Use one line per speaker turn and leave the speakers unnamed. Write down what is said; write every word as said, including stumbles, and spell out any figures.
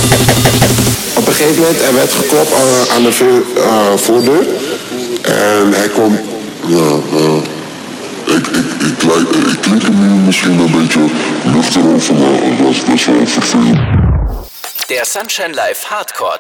Op een gegeven moment er werd geklopt uh, aan de vo- uh, voordeur. En hij komt.
Ja, uh, ik, ik, ik, lijk, ik klink hem nu misschien een beetje luchtig over, maar dat is best wel vervelend.
Der Sunshine Live Hardcore